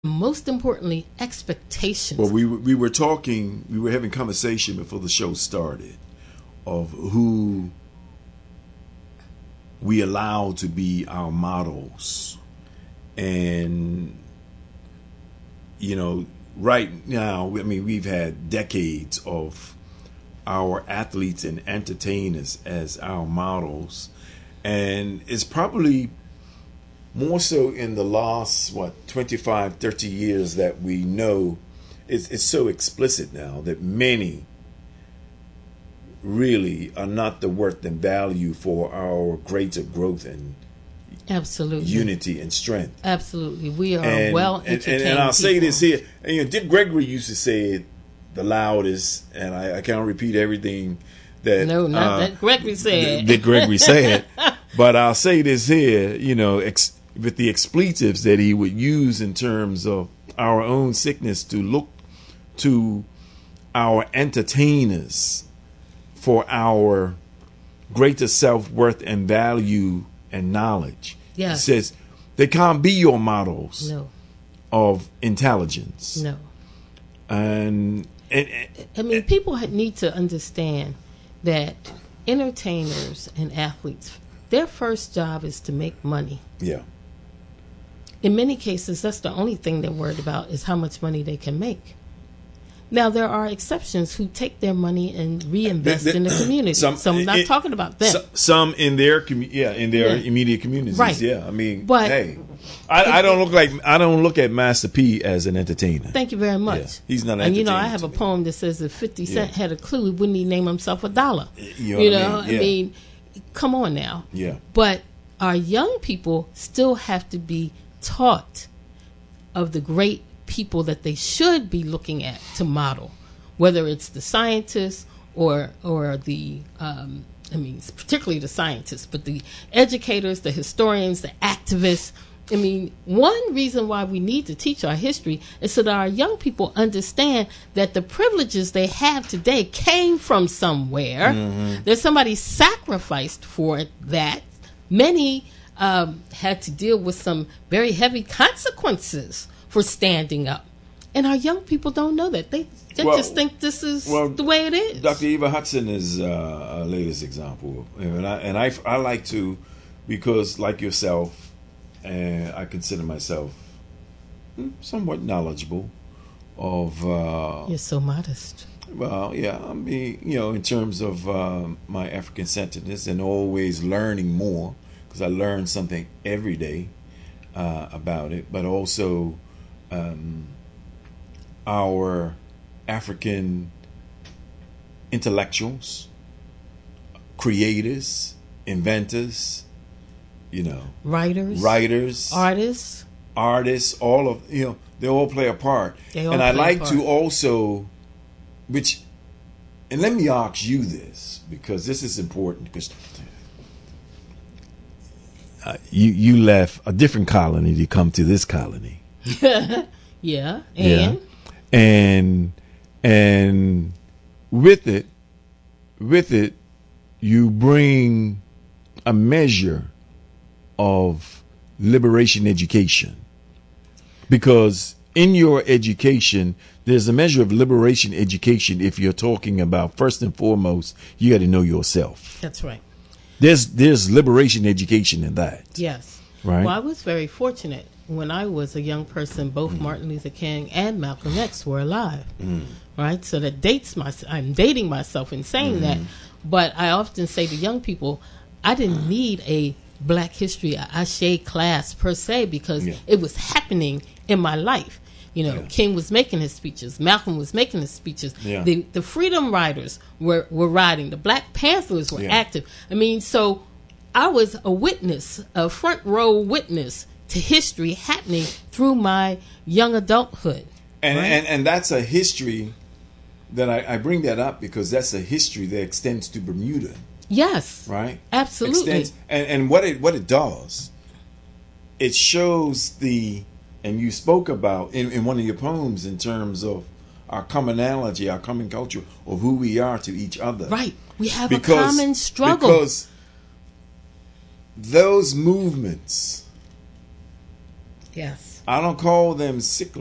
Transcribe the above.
most importantly, expectations. Well, we were having conversation before the show started of who we allow to be our models. And, right now, we've had decades of our athletes and entertainers as our models. And it's probably more so in the last, 25, 30 years that we know it's so explicit now that many really are not the worth and value for our greater growth and absolutely unity and strength. Absolutely. We are entertained. And I'll say this here. Dick Gregory used to say it the loudest, and I can't repeat everything that that Gregory said. Dick Gregory said. But I'll say this here, with the expletives that he would use in terms of our own sickness, to look to our entertainers for our greater self-worth and value and knowledge. Yes. He says they can't be your models No. of intelligence. No. And people need to understand that entertainers and athletes, their first job is to make money. Yeah. In many cases, that's the only thing they're worried about, is how much money they can make. Now, there are exceptions who take their money and reinvest in the community. So I'm not talking about them. Some in their immediate communities. Right. Yeah. But hey, I don't look at Master P as an entertainer. Thank you very much. Yeah, he's not an entertainer. And I have a poem that says if 50 Cent had a clue, wouldn't he name himself $1? I mean? Come on now. Yeah. But our young people still have to be taught of the great people that they should be looking at to model, whether it's the scientists or the particularly the scientists, but the educators, the historians, the activists. One reason why we need to teach our history is so that our young people understand that the privileges they have today came from somewhere. Mm-hmm. There's somebody sacrificed for that. Many had to deal with some very heavy consequences for standing up. And our young people don't know that. They just think this is the way it is. Dr. Eva Hudson is a latest example. And I like to, because like yourself, and I consider myself somewhat knowledgeable of... You're so modest. Well, yeah, in terms of my African-centeredness and always learning more, because I learn something every day about it, but also our African intellectuals, creators, inventors, writers, artists, all of, they all play a part. And I like to also, and let me ask you this, because this is important, because you left a different colony to come to this colony. Yeah. And with it, you bring a measure of liberation education, because in your education, there's a measure of liberation education. If you're talking about, first and foremost, you got to know yourself. That's right. There's liberation education in that. Yes. Right. Well, I was very fortunate. When I was a young person, both Martin Luther King and Malcolm X were alive. Right? So that dates I'm dating myself in saying that. But I often say to young people, I didn't need a Black History Aché class per se, because it was happening in my life. King was making his speeches. Malcolm was making his speeches. Yeah. The Freedom Riders were riding. The Black Panthers were active. So I was a witness, a front row witness to history happening through my young adulthood. And that's a history that I bring that up because that's a history that extends to Bermuda. Yes. Right? Absolutely. And what it does, it shows and you spoke about in one of your poems in terms of our commonality, our common culture, of who we are to each other. Right. We have a common struggle. Because those movements, yes, I don't call them sickly.